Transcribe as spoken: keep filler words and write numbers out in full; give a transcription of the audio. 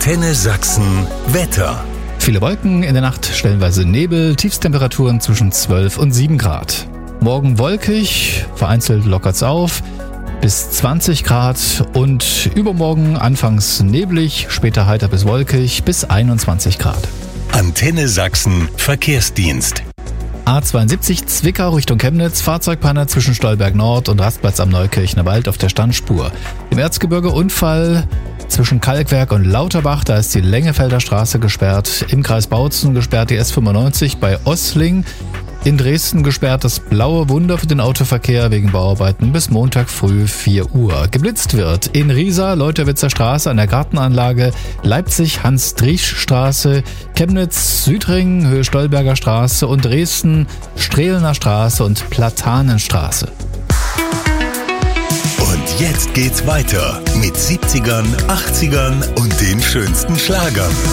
Antenne Sachsen Wetter. Viele Wolken, in der Nacht stellenweise Nebel, Tiefstemperaturen zwischen zwölf und sieben Grad. Morgen wolkig, vereinzelt lockert's auf, bis zwanzig Grad und übermorgen anfangs neblig, später heiter bis wolkig, bis einundzwanzig Grad. Antenne Sachsen Verkehrsdienst. A zweiundsiebzig Zwickau Richtung Chemnitz, Fahrzeugpanne zwischen Stolberg Nord und Rastplatz am Neukirchner Wald auf der Standspur. Im Erzgebirge Unfall zwischen Kalkwerk und Lauterbach, da ist die Lengefelder Straße gesperrt. Im Kreis Bautzen gesperrt die S fünfundneunzig bei Ossling. In Dresden gesperrt das Blaue Wunder für den Autoverkehr wegen Bauarbeiten bis Montag früh vier Uhr. Geblitzt wird in Riesa, Leuterwitzer Straße an der Gartenanlage, Leipzig Hans-Driesch-Straße, Chemnitz Südring, Höhe Stolberger Straße und Dresden Strehlener Straße und Platanenstraße. Und jetzt geht's weiter mit siebzigern, achtzigern und den schönsten Schlagern.